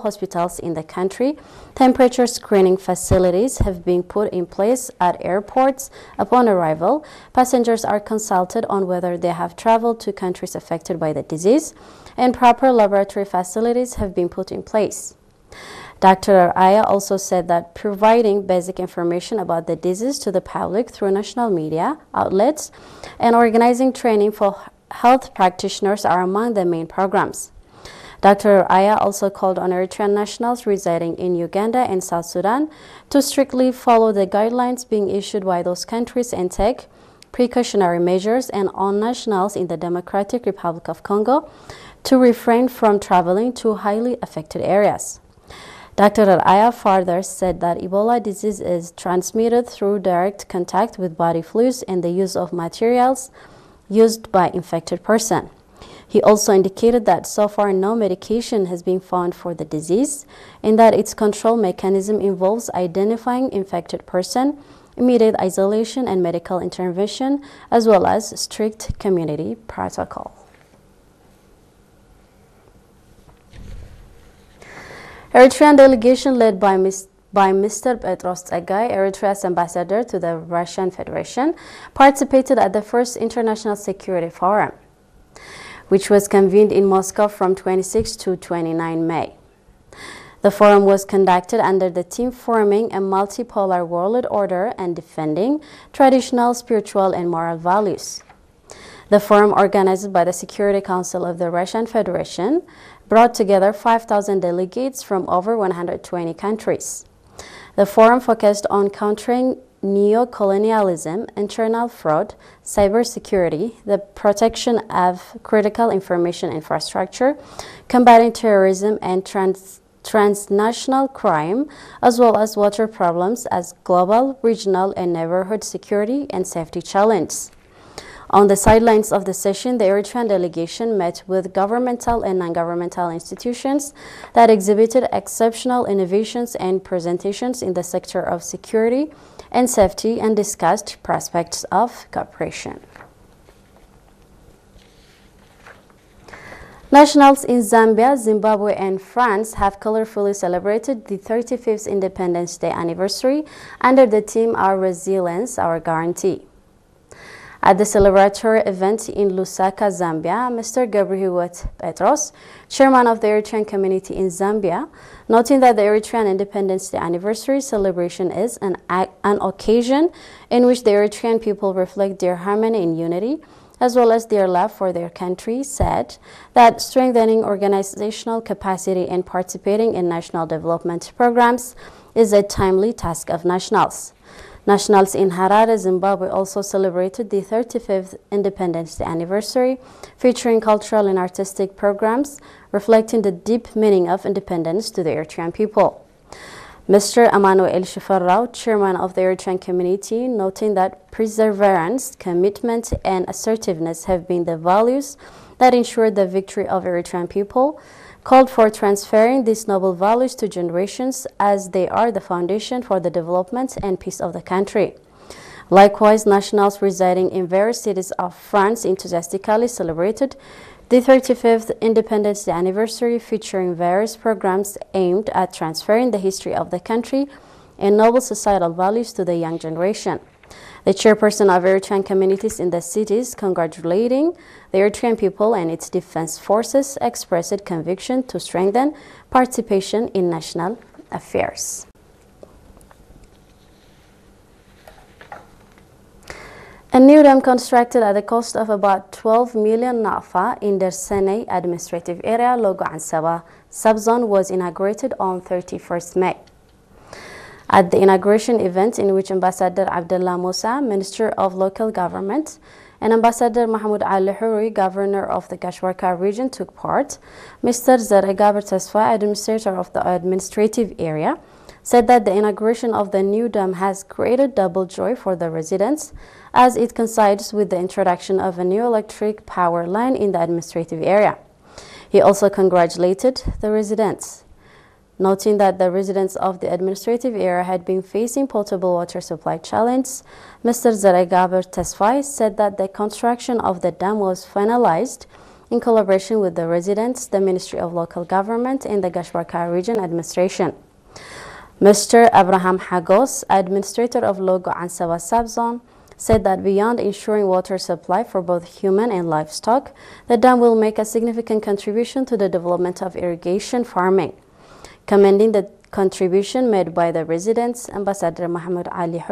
hospitals in the country, temperature screening facilities have been put in place at airports. Upon arrival, passengers are consulted on whether they have traveled to countries affected by the disease, and proper laboratory facilities have been put in place. Dr. Aya also said that providing basic information about the disease to the public through national media outlets and organizing training for health practitioners are among the main programs. Dr. Aya also called on Eritrean nationals residing in Uganda and South Sudan to strictly follow the guidelines being issued by those countries and take precautionary measures, and on nationals in the Democratic Republic of Congo to refrain from traveling to highly affected areas. Dr. Aya further said that Ebola disease is transmitted through direct contact with body fluids and the use of materials used by infected person. He also indicated that so far no medication has been found for the disease and that its control mechanism involves identifying infected person, immediate isolation and medical intervention, as well as strict community protocol. Eritrean delegation led by Mr. Petros Tsagay, Eritrea's ambassador to the Russian Federation, participated at the first International Security Forum, which was convened in Moscow from 26 to 29 May. The forum was conducted under the theme Forming a Multipolar World Order and Defending Traditional, Spiritual and Moral Values. The forum, organized by the Security Council of the Russian Federation, brought together 5,000 delegates from over 120 countries. The forum focused on countering neo-colonialism, internal fraud, cybersecurity, the protection of critical information infrastructure, combating terrorism and transnational crime, as well as water problems as global, regional, and neighborhood security and safety challenges. On the sidelines of the session, the Eritrean delegation met with governmental and non-governmental institutions that exhibited exceptional innovations and presentations in the sector of security and safety and discussed prospects of cooperation. Nationals in Zambia, Zimbabwe, and France have colorfully celebrated the 35th Independence Day anniversary under the theme Our Resilience, Our Guarantee. At the celebratory event in Lusaka, Zambia, Mr. Gabriel Petros, chairman of the Eritrean community in Zambia, noting that the Eritrean Independence Day anniversary celebration is an occasion in which the Eritrean people reflect their harmony and unity, as well as their love for their country, said that strengthening organizational capacity and participating in national development programs is a timely task of nationals. Nationals in Harare, Zimbabwe also celebrated the 35th Independence Day anniversary, featuring cultural and artistic programs reflecting the deep meaning of independence to the Eritrean people. Mr. Emmanuel Shifarrao, chairman of the Eritrean community, noting that perseverance, commitment, and assertiveness have been the values that ensured the victory of Eritrean people, called for transferring these noble values to generations as they are the foundation for the development and peace of the country. Likewise, nationals residing in various cities of France enthusiastically celebrated the 35th Independence Day anniversary, featuring various programs aimed at transferring the history of the country and noble societal values to the young generation. The chairperson of Eritrean communities in the cities, congratulating the Eritrean people and its defense forces, expressed conviction to strengthen participation in national affairs. A new dam constructed at the cost of about 12 million NAFA in the Sene administrative area, Logo Ansaba subzone, was inaugurated on 31st May. At the inauguration event, in which Ambassador Abdullah Musa, Minister of Local Government, and Ambassador Mahmoud Ali Houri, Governor of the Gashwarka region, took part, Mr. Zaregaber Tesfa, Administrator of the administrative area, said that the inauguration of the new dam has created double joy for the residents, as it coincides with the introduction of a new electric power line in the administrative area. He also congratulated the residents, noting that the residents of the administrative area had been facing potable water supply challenge. Mr. Zaregaber Tesfai said that the construction of the dam was finalized in collaboration with the residents, the Ministry of Local Government, and the Gash-Barka Region Administration. Mr. Abraham Hagos, Administrator of Logo Ansaba Subzone, said that beyond ensuring water supply for both human and livestock, the dam will make a significant contribution to the development of irrigation farming. Commending the contribution made by the residents, Ambassador Mohammed Ali